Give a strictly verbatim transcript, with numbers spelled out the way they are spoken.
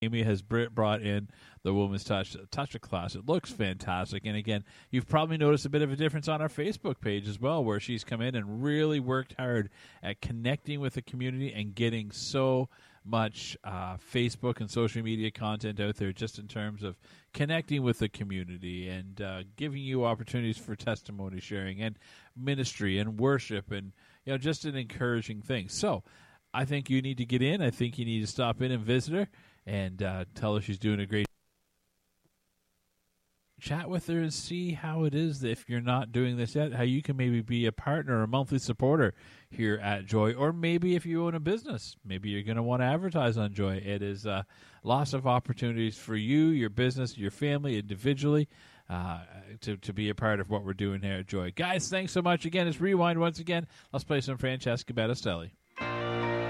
Amy has brought in the Women's Touch Touch class. It looks fantastic. And again, you've probably noticed a bit of a difference on our Facebook page as well, where she's come in and really worked hard at connecting with the community and getting so much uh, Facebook and social media content out there, just in terms of connecting with the community and uh, giving you opportunities for testimony sharing and ministry and worship, and you know, just an encouraging thing. So I think you need to get in. I think you need to stop in and visit her and uh, tell her she's doing a great chat with her and see how it is that if you're not doing this yet, how you can maybe be a partner or a monthly supporter here at Joy. Or maybe if you own a business, maybe you're going to want to advertise on Joy. It is uh, lots of opportunities for you, your business, your family, individually, uh, to, to be a part of what we're doing here at Joy. Guys, thanks so much again. It's Rewind once again. Let's play some Francesca Battistelli.